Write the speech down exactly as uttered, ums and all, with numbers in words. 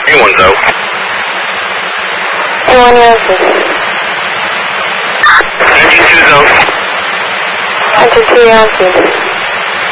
Green one's out. Hey, one Yankee. Engine two's out. Engine two Yankee.